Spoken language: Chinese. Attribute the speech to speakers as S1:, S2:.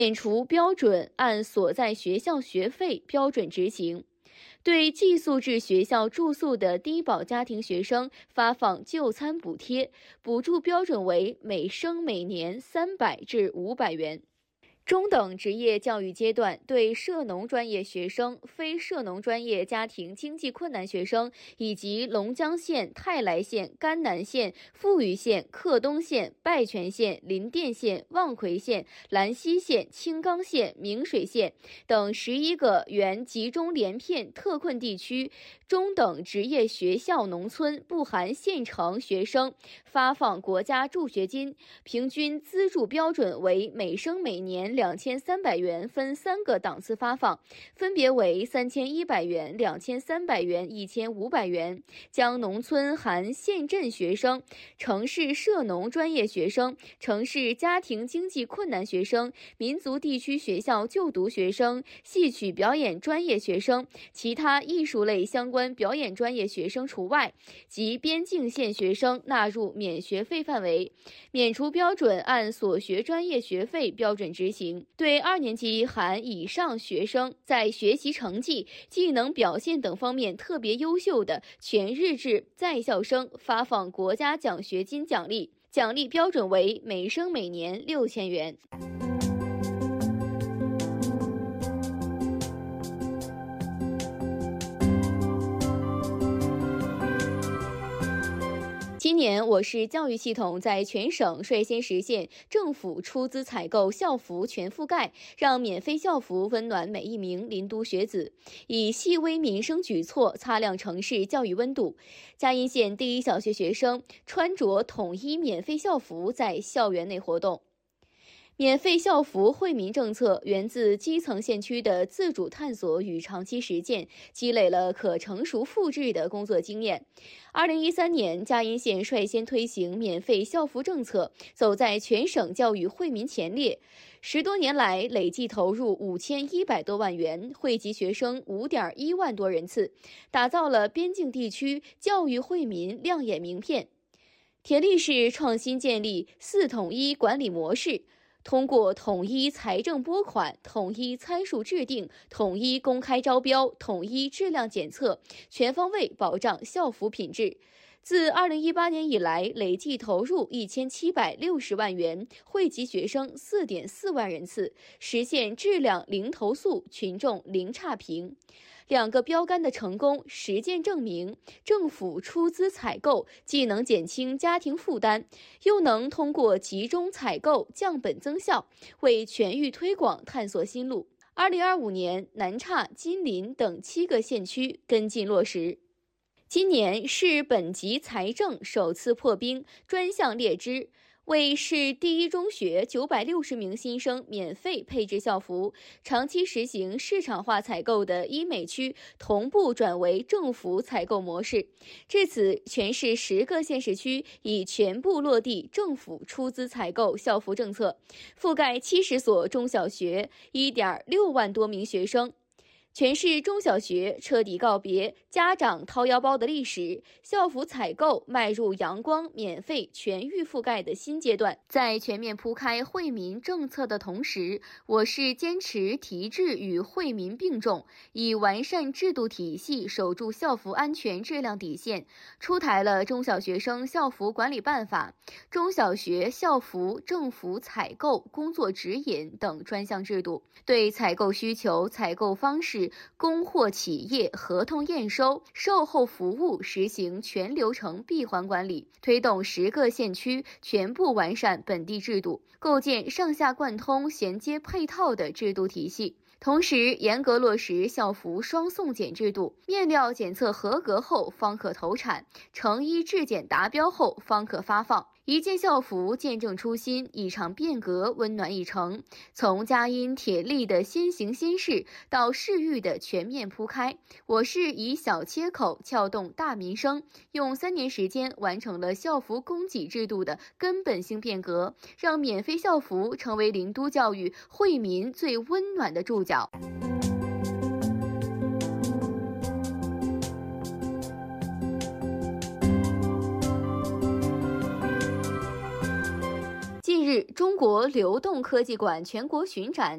S1: 免除标准按所在学校学费标准执行。对寄宿制学校住宿的低保家庭学生发放就餐补贴，补助标准为每生每年300至500元。中等职业教育阶段，对涉农专业学生、非涉农专业家庭经济困难学生以及龙江县、泰来县、甘南县、富裕县、克东县、拜泉县、林甸县、望奎县、兰溪县、青冈县、明水县等11个原集中连片特困地区中等职业学校农村不含县城学生发放国家助学金，平均资助标准为每生每年2300元，分3个档次发放，分别为3100元、2300元、1500元。将农村含县镇学生、城市涉农专业学生、城市家庭经济困难学生、民族地区学校就读学生、戏曲表演专业学生、其他艺术类相关表演专业学生除外及边境县学生纳入免学费范围。免除标准按所学专业学费标准执行。对2年级含以上学生在学习成绩、技能表现等方面特别优秀的全日制在校生发放国家奖学金奖励，奖励标准为每生每年6000元。今年我市教育系统在全省率先实现政府出资采购校服全覆盖，让免费校服温暖每一名林都学子，以细微民生举措擦亮城市教育温度。嘉荫县第一小学学生穿着统一免费校服在校园内活动。免费校服惠民政策源自基层县区的自主探索与长期实践，积累了可成熟复制的工作经验。2013年，嘉荫县率先推行免费校服政策，走在全省教育惠民前列。10多年来，累计投入5100多万元，惠及学生5.1万多人次，打造了边境地区教育惠民亮眼名片。田力市创新建立4统一管理模式，通过统一财政拨款、统一参数制定、统一公开招标、统一质量检测，全方位保障校服品质。自2018年以来，累计投入1760万元，惠及学生4.4万人次，实现质量零投诉、群众零差评。2个标杆的成功，实践证明，政府出资采购既能减轻家庭负担，又能通过集中采购降本增效，为全域推广探索新路。2025年，南岔、金陵等7个县区跟进落实。今年市本级财政首次破冰，专项列支，为市第一中学960名新生免费配置校服，长期实行市场化采购的医美区同步转为政府采购模式。至此，全市10个县市区已全部落地政府出资采购校服政策，覆盖70所中小学，1.6万多名学生。全市中小学彻底告别家长掏腰包的历史，校服采购迈入阳光、免费、全域覆盖的新阶段。在全面铺开惠民政策的同时，我市坚持提质与惠民并重，以完善制度体系守住校服安全质量底线，出台了中小学生校服管理办法、中小学校服政府采购工作指引等专项制度，对采购需求、采购方式、供货企业合同验收、售后服务实行全流程闭环管理，推动10个县区全部完善本地制度，构建上下贯通、衔接配套的制度体系。同时，严格落实校服双送检制度，面料检测合格后方可投产，成衣质检达标后方可发放。一件校服见证初心，一场变革温暖一城。从嘉荫铁力的先行先试到市域的全面铺开，我市以小切口撬动大民生，用3年时间完成了校服供给制度的根本性变革，让免费校服成为林都教育惠民最温暖的注脚。近日，中国流动科技馆全国巡展